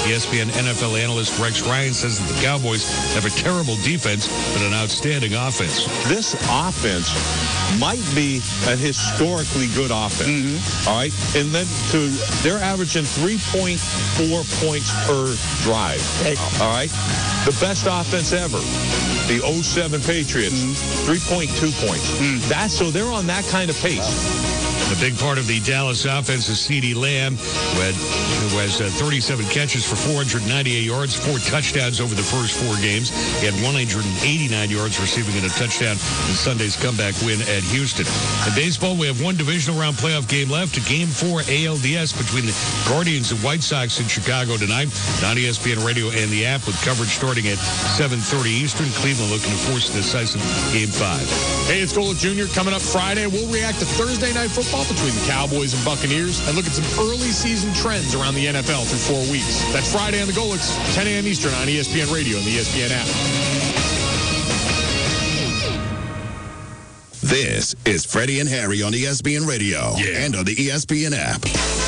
ESPN NFL analyst Rex Ryan says that the Cowboys have a terrible defense, but an outstanding offense. This offense might be a historically good offense. All right? And then they're averaging 3.4 points per drive. All right? The best offense ever. The 07 Patriots, 3.2 points. So they're on that kind of pace. A big part of the Dallas offense is CeeDee Lamb, who has 37 catches for 498 yards, 4 touchdowns over the first 4 games. He had 189 yards receiving and a touchdown in Sunday's comeback win at Houston. In baseball, we have one divisional round playoff game left, a Game 4 ALDS between the Guardians and White Sox in Chicago tonight on ESPN Radio and the app, with coverage starting at 7:30 Eastern. Cleveland looking to force a decisive Game 5. Hey, it's Golic Jr. Coming up Friday, we'll react to Thursday Night Football between the Cowboys and Buccaneers and look at some early season trends around the NFL through 4 weeks. That's Friday on the Golics, 10 a.m. Eastern on ESPN Radio and the ESPN app. This is Freddie and Harry on ESPN Radio and on the ESPN app.